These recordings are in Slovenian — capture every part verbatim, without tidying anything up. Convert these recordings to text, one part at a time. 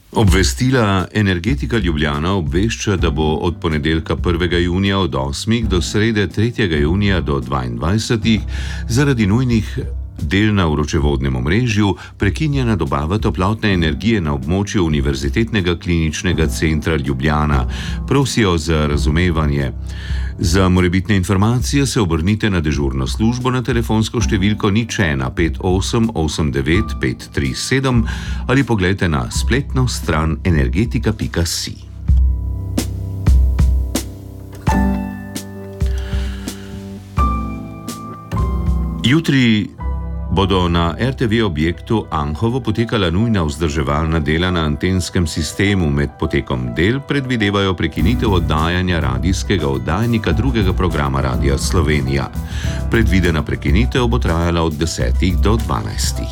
Obvestila Energetika Ljubljana obvešča, da bo od ponedeljka prvega junija od osmih do srede tretjega junija do dvaindvajsetih zaradi nujnih del na vročevodnem omrežju prekinjena dobava toplotne energije na območju Univerzitetnega kliničnega centra Ljubljana. Prosijo za razumevanje. Za morebitne informacije se obrnite na dežurno službo na telefonsko številko nič ena pet osem osem devet pet tri sedem ali poglejte na spletno stran energetika pika si. Jutri bodo na er te ve objektu Anhovo potekala nujna vzdrževalna dela na antenskem sistemu. Med potekom del predvidevajo prekinitev oddajanja radijskega oddajnika drugega programa Radia Slovenija. Predvidena prekinitev bo trajala od desetih do dvanajstih.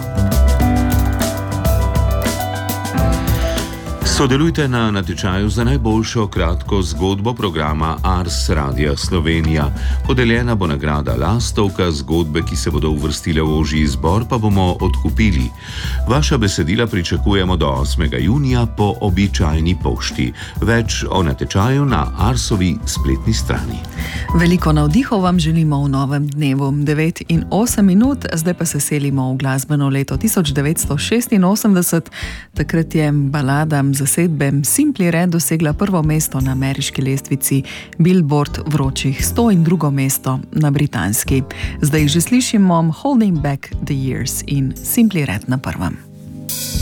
Sodelujte na natečaju za najboljšo kratko zgodbo programa Ars Radia Slovenija. Podeljena bo nagrada Lastovka, zgodbe, ki se bodo uvrstile v ožji izbor, pa bomo odkupili. Vaša besedila pričakujemo do osmega junija po običajni pošti. Več o natečaju na Arsovi spletni strani. Veliko navdihov vam želimo v novem dnevu. devet in osem minut, zdaj pa se selimo v glasbeno leto tisoč devetsto šestinosemdeset. Takrat je balada zasedbe Simply Red dosegla prvo mesto na ameriški lestvici Billboard vročih sto in drugo mesto na britanski. Zdaj že slišimo Holding Back the Years in Simply Red na prvem.